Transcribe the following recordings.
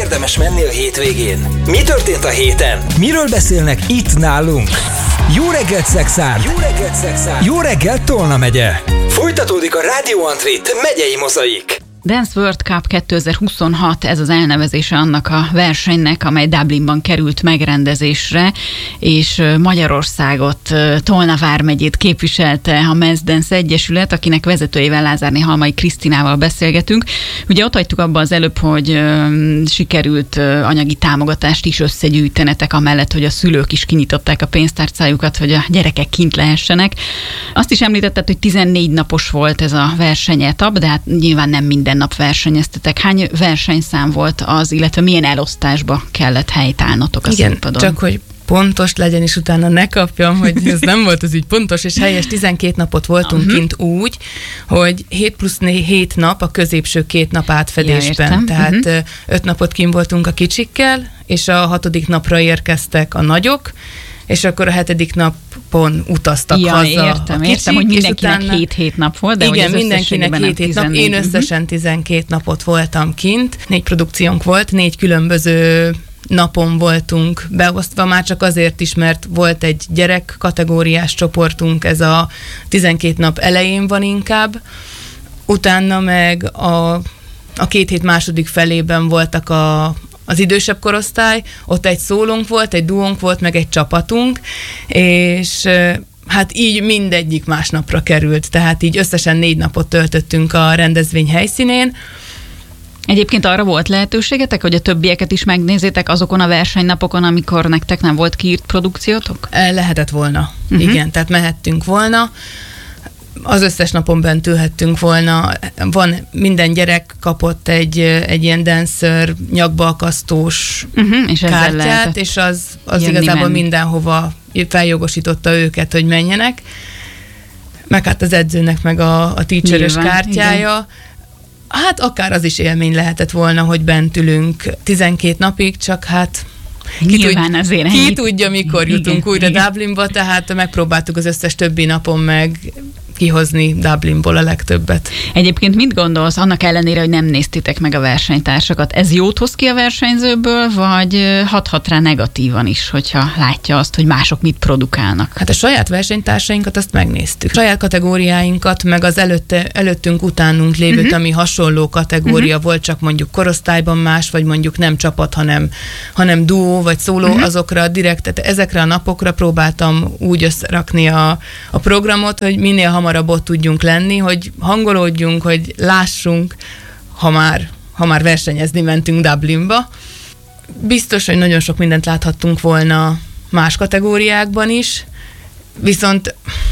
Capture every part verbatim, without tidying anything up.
érdemes menni a hétvégén? Mi történt a héten? Miről beszélnek itt nálunk? Jó reggelt, Szexárd! Jó reggelt, Szexárd! Jó reggelt, Tolna megye! Folytatódik a Rádió Antrit megyei mozaik. Dance World Cup kétezer-huszonhat, ez az elnevezése annak a versenynek, amely Dublinban került megrendezésre, és Magyarországot, Tolna vármegyét képviselte a Men's Dance Egyesület, akinek vezetőjével, Lázárné Halmai Krisztinával beszélgetünk. Ugye ott hagytuk abba az előbb, hogy ö, sikerült ö, anyagi támogatást is összegyűjtenetek, amellett, hogy a szülők is kinyitották a pénztárcájukat, hogy a gyerekek kint lehessenek. Azt is említetted, hogy tizennégy napos volt ez a versenyetap, de hát nyilván nem minden nap versenyeztetek. Hány versenyszám volt az, illetve milyen elosztásba kellett helyt állnotok a Igen, színpadon? csak hogy pontos legyen, és utána ne kapjam, hogy ez nem volt az így pontos, és helyes tizenkét napot voltunk uh-huh. kint úgy, hogy hét plusz hét nap a középső két nap átfedésben. Ja, tehát uh-huh. öt napot kint voltunk a kicsikkel, és a hatodik napra érkeztek a nagyok, és akkor a hetedik napon utaztak ja, haza értem, a kicsik, értem, hogy mindenkinek utána, hét-hét nap volt, de igen, hogy mindenkinek hét-hét nap. Én összesen tizenkét napot voltam kint, négy produkciónk volt, négy különböző napon voltunk beosztva, már csak azért is, mert volt egy gyerek kategóriás csoportunk, ez a tizenkét nap elején van inkább, utána meg a, a két hét második felében voltak a az idősebb korosztály, ott egy szólónk volt, egy duónk volt, meg egy csapatunk, és hát így mindegyik másnapra került, tehát így összesen négy napot töltöttünk a rendezvény helyszínén. Egyébként arra volt lehetőségetek, hogy a többieket is megnézzétek azokon a versenynapokon, amikor nektek nem volt kiírt produkciótok? Lehetett volna, uh-huh. igen, tehát mehettünk volna. Az összes napon bent ülhettünk volna. Van, minden gyerek kapott egy, egy ilyen dancer nyakbalkasztós uh-huh, és kártyát, és az, az igazából menni. Mindenhova feljogosította őket, hogy menjenek. Meg hát az edzőnek meg a, a teacher-ös kártyája. Igen. Hát akár az is élmény lehetett volna, hogy bent ülünk tizenkét napig, csak hát Ki, tud, azért ki tudja, mikor igen, jutunk újra igen. Dublinba, tehát megpróbáltuk az összes többi napon meg kihozni Dublinból a legtöbbet. Egyébként mit gondolsz, annak ellenére, hogy nem néztétek meg a versenytársakat, ez jót hoz ki a versenyzőből, vagy hathat rá negatívan is, hogyha látja azt, hogy mások mit produkálnak? Hát a saját versenytársainkat azt megnéztük. A saját kategóriáinkat, meg az előtte, előttünk, utánunk lévőt, uh-huh. ami hasonló kategória uh-huh. volt, csak mondjuk korosztályban más, vagy mondjuk nem csapat, hanem, hanem duó, vagy szóló, uh-huh. azokra direkt, tehát ezekre a napokra próbáltam úgy összerakni a, a programot, hogy minél hamarabb hamarabb ott tudjunk lenni, hogy hangolódjunk, hogy lássunk, ha már, ha már versenyezni mentünk Dublinba. Biztos, hogy nagyon sok mindent láthattunk volna más kategóriákban is, viszont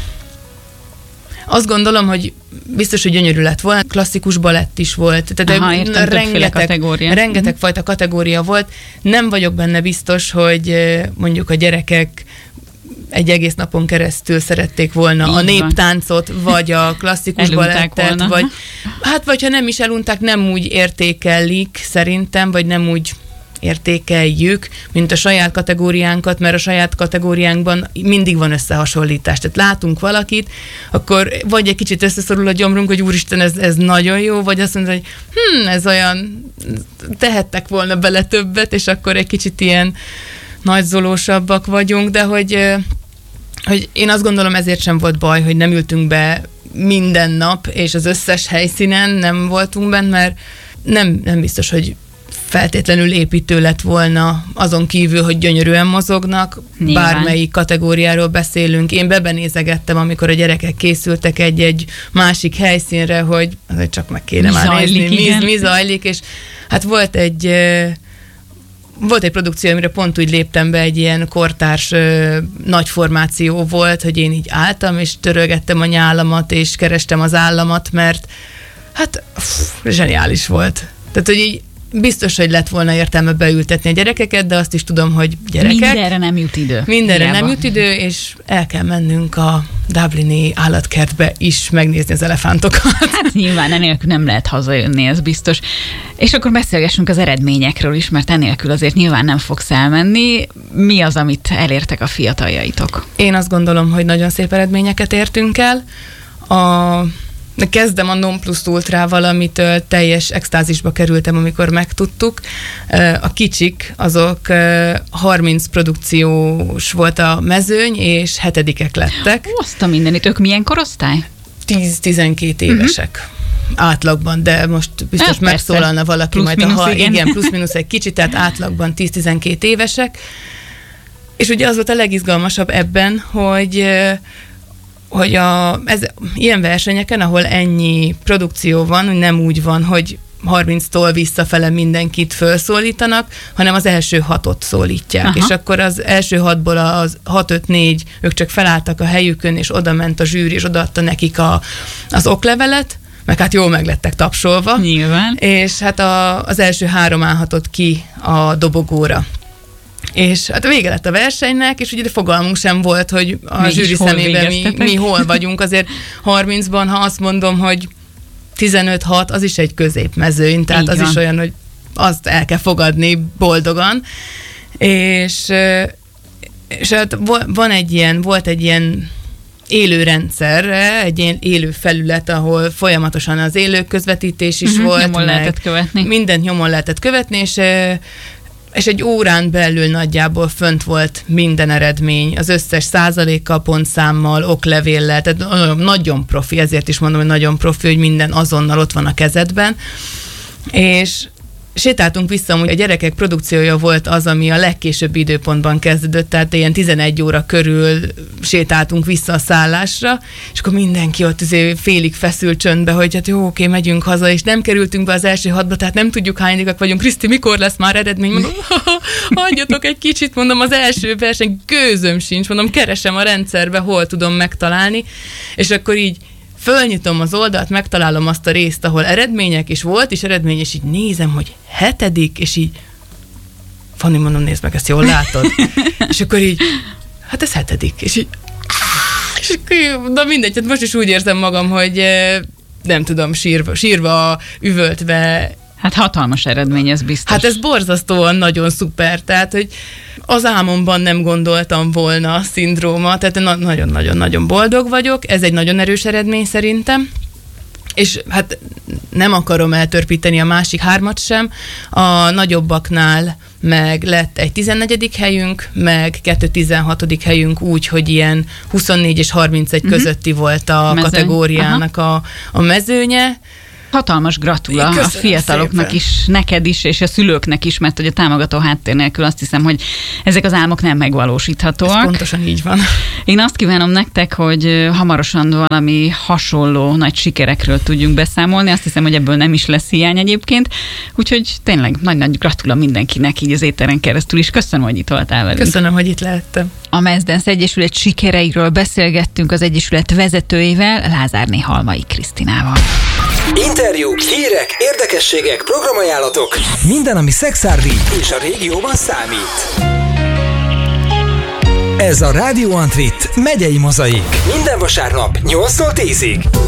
azt gondolom, hogy biztos, hogy gyönyörű lett volna. Klasszikus balett is volt. Tehát Aha, értem, rengeteg, rengeteg uh-huh. fajta kategória volt. Nem vagyok benne biztos, hogy mondjuk a gyerekek egy egész napon keresztül szerették volna így a néptáncot, van. Vagy a klasszikus balettet, vagy hát vagy ha nem is elunták, nem úgy értékelik szerintem, vagy nem úgy értékeljük, mint a saját kategóriánkat, mert a saját kategóriánkban mindig van összehasonlítás. Tehát látunk valakit, akkor vagy egy kicsit összeszorul a gyomrunk, hogy úristen, ez, ez nagyon jó, vagy azt mondja, hogy hm, ez olyan, tehettek volna bele többet, és akkor egy kicsit ilyen nagyzolósabbak vagyunk, de hogy, hogy én azt gondolom, ezért sem volt baj, hogy nem ültünk be minden nap, és az összes helyszínen nem voltunk benne, mert nem, nem biztos, hogy feltétlenül építő lett volna, azon kívül, hogy gyönyörűen mozognak, nyilván. Bármelyik kategóriáról beszélünk. Én bebenézegettem, amikor a gyerekek készültek egy-egy másik helyszínre, hogy azért csak meg kéne mi már zajlik, nézni, mi, mi zajlik, és hát volt egy Volt egy produkció, amire pont úgy léptem be, egy ilyen kortárs ö, nagy formáció volt, hogy én így álltam, és törölgettem a nyálamat, és kerestem az államat, mert hát pff, zseniális volt. Tehát, hogy így biztos, hogy lett volna értelme beültetni a gyerekeket, de azt is tudom, hogy gyerekek... Mindenre nem jut idő. Mindenre Hiába. nem jut idő, és el kell mennünk a dublini állatkertbe is megnézni az elefántokat. Hát nyilván enélkül nem lehet hazajönni, ez biztos. És akkor beszélgessünk az eredményekről is, mert enélkül azért nyilván nem fogsz elmenni. Mi az, amit elértek a fiataljaitok? Én azt gondolom, hogy nagyon szép eredményeket értünk el. A Kezdem a non plus ultrával, amitől teljes extázisba kerültem, amikor megtudtuk. A kicsik, azok harminc produkciós volt a mezőny, és hetedikek lettek. Azt a mindenit, ők milyen korosztály? tíz-tizenkét évesek. Uh-huh. Átlagban, de most biztos hát, megszólalna valaki plusz majd, minusz, ha igen, igen, plusz-minusz egy kicsit, tehát átlagban tíz-tizenkét évesek. És ugye az volt a legizgalmasabb ebben, hogy hogy a, ez, ilyen versenyeken, ahol ennyi produkció van, hogy nem úgy van, hogy harminctól visszafele mindenkit felszólítanak, hanem az első hatot szólítják. Aha. És akkor az első hatból az hat öt négy, ők csak felálltak a helyükön, és oda ment a zsűri, és odaadta nekik a, az oklevelet, meg hát jól meglettek tapsolva. Nyilván. És hát a, az első három állhatott ki a dobogóra. És hát vége lett a versenynek, és ugye fogalmunk sem volt, hogy a Mégis zsűri szemében mi, mi hol vagyunk. Azért harmincban, ha azt mondom, hogy tizenöt hat, az is egy középmezőny, tehát az is olyan, hogy azt el kell fogadni boldogan. És, és hát van egy ilyen, volt egy ilyen élő rendszer, egy ilyen élő felület, ahol folyamatosan az élő közvetítés is uh-huh, volt. Nyomon lehetett követni. Mindent nyomon lehetett követni, és és egy órán belül nagyjából fönt volt minden eredmény, az összes százalékkal, pontszámmal, oklevéllel, tehát nagyon profi, ezért is mondom, hogy nagyon profi, hogy minden azonnal ott van a kezedben, és sétáltunk vissza, hogy a gyerekek produkciója volt az, ami a legkésőbbi időpontban kezdődött, tehát ilyen tizenegy óra körül sétáltunk vissza a szállásra, és akkor mindenki ott azért félig feszült csöndbe, hogy hát jó, oké, megyünk haza, és nem kerültünk be az első hatba, tehát nem tudjuk hányadikak vagyunk. Kriszti, mikor lesz már eredmény? Mondom, hagyjatok egy kicsit, mondom, az első verseny gőzöm sincs, mondom, keresem a rendszerbe, hol tudom megtalálni, és akkor így fölnyitom az oldalt, megtalálom azt a részt, ahol eredmények, és volt is eredmény, és így nézem, hogy hetedik, és így Fanni, mondom, nézd meg, ezt jól látod? És akkor így, hát ez hetedik, és így, és akkor, na mindegy, hát most is úgy érzem magam, hogy nem tudom, sírva, sírva üvöltve. Hát hatalmas eredmény, ez biztos. Hát ez borzasztóan nagyon szuper, tehát, hogy az álmomban nem gondoltam volna a szindróma, tehát nagyon-nagyon-nagyon boldog vagyok, ez egy nagyon erős eredmény szerintem, és hát nem akarom eltörpíteni a másik hármat sem, a nagyobbaknál meg lett egy tizennegyedik helyünk, meg kettő tizenhatodik helyünk úgy, hogy ilyen huszonnégy és harmincegy uh-huh. közötti volt a Mezőny. kategóriának a, a mezőnye. Hatalmas gratula a fiataloknak szépen. is, neked is, és a szülőknek is, mert hogy a támogató háttér nélkül azt hiszem, hogy ezek az álmok nem megvalósíthatóak. Ez pontosan így van. Én azt kívánom nektek, hogy hamarosan valami hasonló nagy sikerekről tudjunk beszámolni. Azt hiszem, hogy ebből nem is lesz hiány egyébként. Úgyhogy tényleg nagy-nagy gratula mindenkinek így az éteren keresztül is. Köszönöm, hogy itt voltál velünk. Köszönöm, hogy itt lehettem. A Mezdence Egyesület sikereiről beszélgettünk az Egyesület vezetőjével, Lázárné Halmai Krisztinával. Interjúk, hírek, érdekességek, programajánlatok. Minden, ami szexárdi és a régióban számít. Ez a Radio Antrit megyei mozaik. Minden vasárnap nyolctól tízig.